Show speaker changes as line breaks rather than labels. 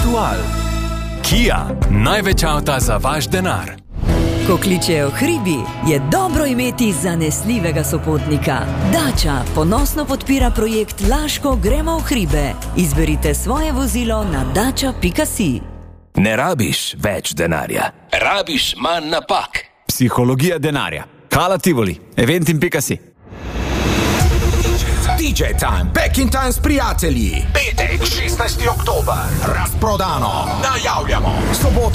Aktual. Kia, največ avta za vaš denar.
Ko kličejo hribi, je dobro imeti zanesljivega sopotnika. Dacia ponosno podpira projekt Laško gremo v hribe. Izberite svoje vozilo na dacia.si.
Ne rabiš več denarja, rabiš manj napak.
Psihologija denarja. Hala Tivoli, eventim.si.
DJ Time, Back in Time s prijatelji. Petek, 16. oktober, razprodano. Najavljamo. Sobota